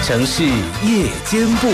城市夜间部。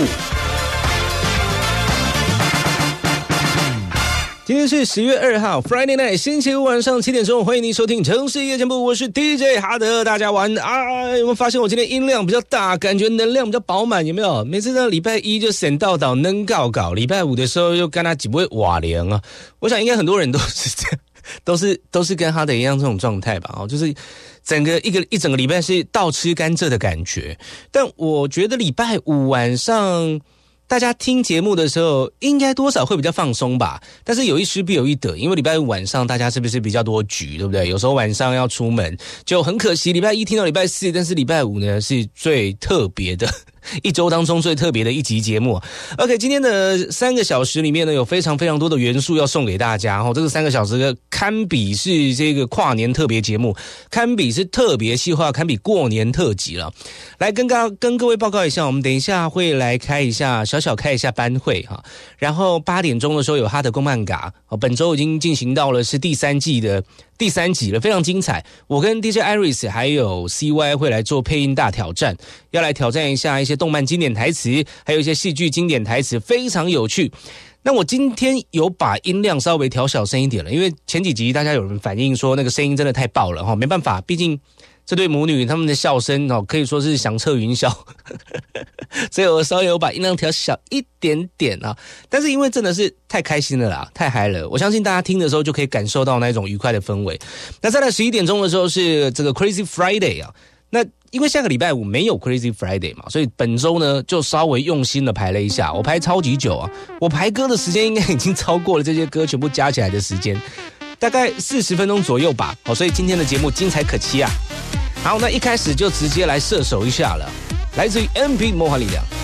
今天是10月2号 Friday Night 星期五晚上7点钟，欢迎您收听城市夜间部，我是 DJ 哈德，大家晚安。有没有发现我今天音量比较大，感觉能量比较饱满？有没有？每次呢礼拜一就省到倒能告搞，礼拜五的时候又跟他几位瓦凉啊。我想应该很多人都是这样，都是跟哈德一样这种状态吧。就是一整个礼拜是倒吃甘蔗的感觉。但我觉得礼拜五晚上大家听节目的时候应该多少会比较放松吧，但是有一失必有一得，因为礼拜五晚上大家是不是比较多局，对不对？有时候晚上要出门就很可惜，礼拜一听到礼拜四，但是礼拜五呢是最特别的一周当中最特别的一集节目。 OK， 今天的3个小时里面呢有非常非常多的元素要送给大家，这个3个小时堪比是这个跨年特别节目，堪比是特别企划，堪比过年特辑了。来跟各位报告一下，我们等一下会来开一下班会哈，然后8点钟的时候有哈德公漫嘎，本周已经进行到了是第3季的第3集了，非常精彩。我跟 DJ Iris 还有 CY 会来做配音大挑战，要来挑战一下一些动漫经典台词，还有一些戏剧经典台词，非常有趣。那我今天有把音量稍微调小声一点了，因为前几集大家有人反映说那个声音真的太爆了，没办法，毕竟这对母女他们的笑声可以说是响彻云霄所以我稍微有把音量调小一点点啊。但是因为真的是太开心了啦，太嗨了，我相信大家听的时候就可以感受到那种愉快的氛围。那再来11点钟的时候是这个 Crazy Friday 啊，那因为下个礼拜五没有 Crazy Friday 嘛，所以本周呢就稍微用心的排了一下，我排超级久啊，我排歌的时间应该已经超过了这些歌全部加起来的时间，大概40分钟左右吧。所以今天的节目精彩可期啊。好，那一开始就直接来射手一下了，来自于 MP 魔幻力量。